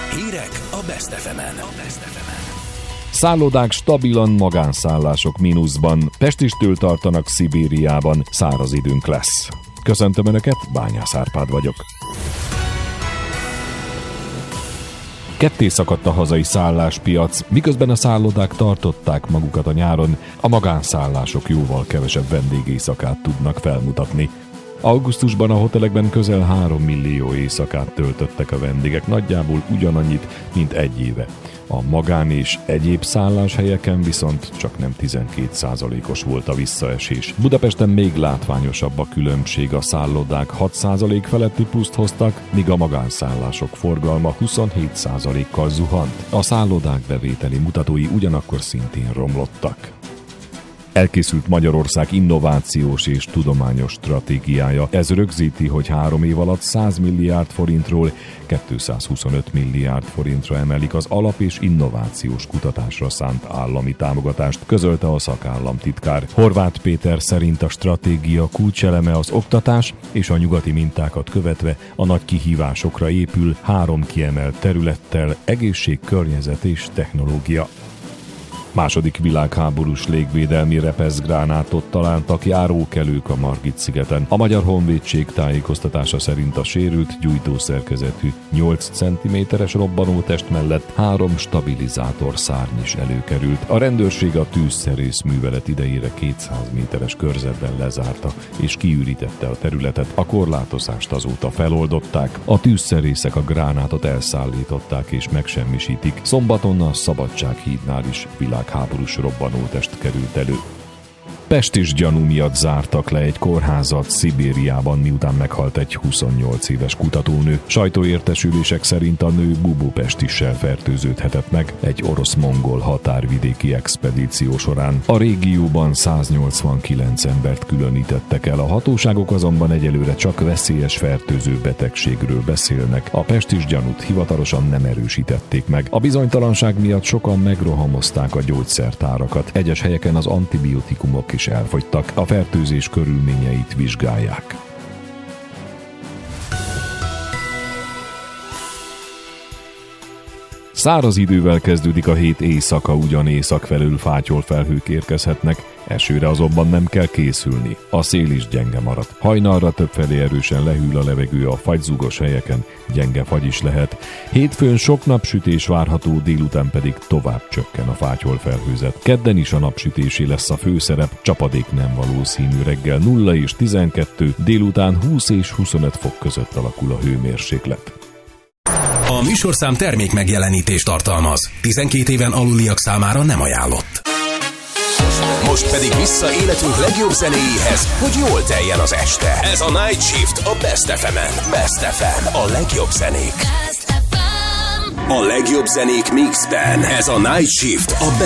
Hírek a Best FM-en. Szállodák stabilan, magánszállások mínuszban, Pestistől tartanak Szibériában, száraz időnk lesz. Köszöntöm Önöket, Bányász Árpád vagyok. Ketté szakadt a hazai szálláspiac, miközben a szállodák tartották magukat a nyáron, a magánszállások jóval kevesebb vendégéjszakát tudnak felmutatni. Augusztusban a hotelekben közel 3 millió éjszakát töltöttek a vendégek, nagyjából ugyanannyit, mint egy éve. A magán és egyéb szálláshelyeken viszont csak nem 12%-os volt a visszaesés. Budapesten még látványosabb a különbség, a szállodák 6% feletti pluszt hoztak, míg a magánszállások forgalma 27%-kal zuhant. A szállodák bevételi mutatói ugyanakkor szintén romlottak. Elkészült Magyarország innovációs és tudományos stratégiája. Ez rögzíti, hogy 3 év alatt 100 milliárd forintról 225 milliárd forintra emelik az alap- és innovációs kutatásra szánt állami támogatást, közölte a szakállamtitkár. Horváth Péter szerint a stratégia kulcseleme az oktatás, és a nyugati mintákat követve a nagy kihívásokra épül 3 kiemelt területtel: egészség, környezet és technológia. Második világháborús légvédelmi repeszgránátot találtak járókelők a Margit-szigeten. A Magyar Honvédség tájékoztatása szerint a sérült gyújtószerkezetű 8 cm-es robbanótest mellett 3 stabilizátor szárny is előkerült. A rendőrség a tűzszerész művelet idejére 200 méteres körzetben lezárta és kiürítette a területet. A korlátozást azóta feloldották. A tűzszerészek a gránátot elszállították és megsemmisítik. Szombaton a Szabadsághídnál is világháborús robbanótest került elő. Pestis gyanú miatt zártak le egy kórházat Szibériában, miután meghalt egy 28 éves kutatónő. Sajtóértesülések szerint a nő bubópestissel fertőződhetett meg egy orosz-mongol határvidéki expedíció során. A régióban 189 embert különítettek el, a hatóságok azonban egyelőre csak veszélyes fertőző betegségről beszélnek. A pestis gyanút hivatalosan nem erősítették meg. A bizonytalanság miatt sokan megrohamozták a gyógyszertárakat. Egyes helyeken az antibiotikumok is elfogytak, a fertőzés körülményeit vizsgálják. Száraz idővel kezdődik a hét éjszaka, ugyan észak felől fátyol felhők érkezhetnek, esőre azonban nem kell készülni. A szél is gyenge marad. Hajnalra többfelé erősen lehűl a levegő, a fagyzugos helyeken gyenge fagy is lehet. Hétfőn sok napsütés várható, délután pedig tovább csökken a fátyol felhőzet. Kedden is a napsütésé lesz a főszerep, csapadék nem valószínű, reggel 0 és 12, délután 20 és 25 fok között alakul a hőmérséklet. A műsorszám termék megjelenítést tartalmaz. 12 éven aluliak számára nem ajánlott. Most pedig vissza életünk legjobb zenéjéhez, hogy jól teljen az este. Ez a Night Shift a Best FM-en. Best FM, a legjobb zenék. A legjobb zenék mixben. Ez a Night Shift a Best